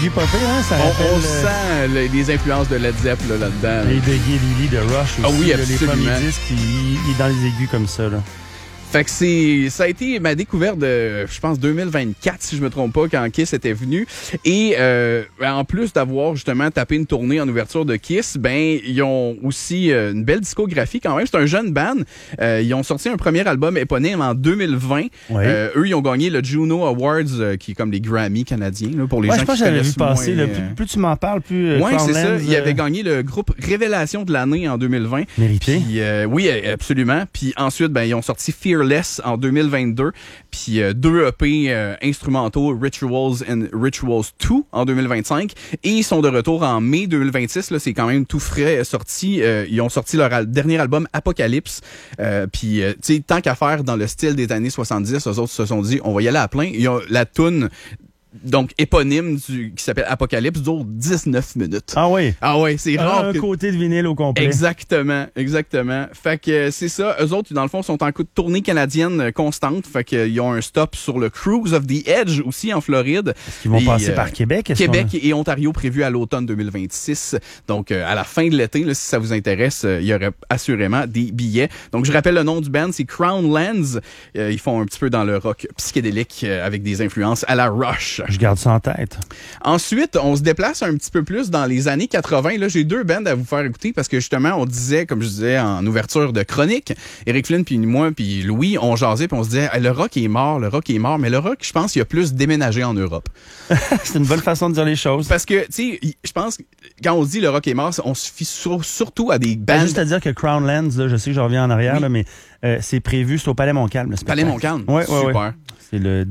Pas pire, hein? Ça On sent les influences de Led Zeppelin là-dedans. Et de Geddy Lee, de Rush aussi. Ah oui, là, les absolument. premiers disques, il est dans les aigus comme ça. Là. Fait que ça a été ma découverte de, je pense, 2024, si je me trompe pas, quand Kiss était venu. Et en plus d'avoir justement tapé une tournée en ouverture de Kiss, ben ils ont aussi une belle discographie quand même. C'est un jeune band. Ils ont sorti un premier album éponyme en 2020. Ouais. Eux, ils ont gagné le Juno Awards, qui est comme les Grammy canadiens, là, pour les gens je pense qui que j'avais vu connaissent passer. moins, Là, plus tu m'en parles, plus ouais, c'est ça. Crownlands, Il avait gagné le groupe Révélation de l'année en 2020. Mérité. Puis, oui, absolument. Puis ensuite, ben ils ont sorti Fearless en 2022. Puis 2 EP instrumentaux, Rituals and Rituals 2 en 2025. Et ils sont de retour en mai 2026. Là, c'est quand même tout frais sorti. Ils ont sorti leur dernier album Apocalypse. Puis, tu sais, tant qu'à faire dans le style des années 70, eux autres se sont dit, on va y aller à plein. Ils ont la toune donc éponyme qui s'appelle Apocalypse dure 19 minutes. Ah oui? Ah ouais, c'est rare. Un côté de vinyle au complet. Exactement. Fait que c'est ça. Eux autres, dans le fond, sont en tournée canadienne constante. Fait qu'ils ont un stop sur le Cruise of the Edge aussi en Floride. Est-ce qu'ils vont passer par Québec? Québec et Ontario prévu à l'automne 2026. Donc, à la fin de l'été, là, si ça vous intéresse, il y aurait assurément des billets. Donc, je rappelle le nom du band, c'est Crownlands. Ils font un petit peu dans le rock psychédélique avec des influences à la Rush. Je garde ça en tête. Ensuite, on se déplace un petit peu plus dans les années 80. Là, j'ai 2 bands à vous faire écouter parce que justement, on disait, comme je disais en ouverture de chronique, Eric Flynn, puis moi, puis Louis, on jasait, puis on se disait, hey, le rock est mort. Mais le rock, je pense, il a plus déménagé en Europe. C'est une bonne façon de dire les choses. Parce que, tu sais, je pense que quand on se dit le rock est mort, on se fie surtout à des bands. Juste à dire que Crownlands, là, je sais que je reviens en arrière, là, mais c'est prévu, c'est au Palais Montcalm. Palais Montcalm? Ouais, super. Ouais. C'est le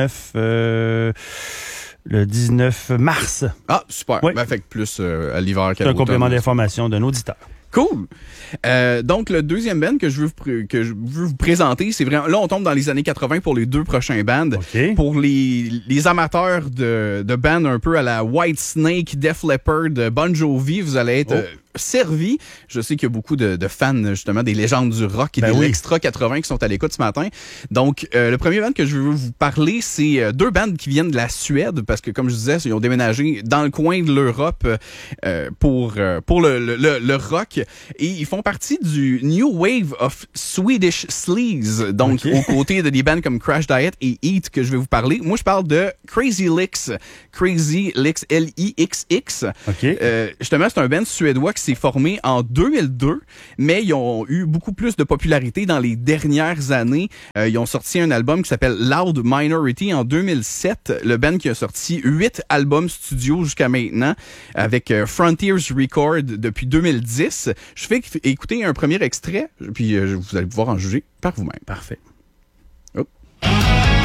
19 mars. Ah, super. Oui. Ben, fait que plus à l'hiver qu'à C'est un l'automne. complément d'information d'un auditeur. Cool. Donc, le deuxième band que je veux vous présenter, c'est vraiment... Là, on tombe dans les années 80 pour les 2 prochains bands. Okay. Pour les amateurs de bands un peu à la Whitesnake, Def Leppard, Bon Jovi, vous allez être... servi. Je sais qu'il y a beaucoup de fans, justement, des légendes du rock et l'Extra 80 qui sont à l'écoute ce matin. Donc, le premier band que je veux vous parler, c'est 2 bandes qui viennent de la Suède, parce que, comme je disais, ils ont déménagé dans le coin de l'Europe pour le rock. Et ils font partie du New Wave of Swedish Sleaze. Donc, aux côtés de des bands comme Crash Diet et Eat que je vais vous parler. Moi, je parle de Crazy Lixx. Crazy Lixx, L-I-X-X. Justement, c'est un band suédois qui s'est formé en 2002, mais ils ont eu beaucoup plus de popularité dans les dernières années. Ils ont sorti un album qui s'appelle Loud Minority en 2007. Le band qui a sorti 8 albums studio jusqu'à maintenant avec Frontiers Record depuis 2010. Je fais écouter un premier extrait, puis vous allez pouvoir en juger par vous-même. Parfait.